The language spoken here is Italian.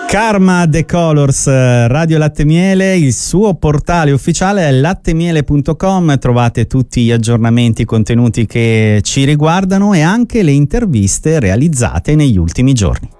Karma The Colors, Radio Latte Miele, il suo portale ufficiale è lattemiele.com, trovate tutti gli aggiornamenti, contenuti che ci riguardano e anche le interviste realizzate negli ultimi giorni.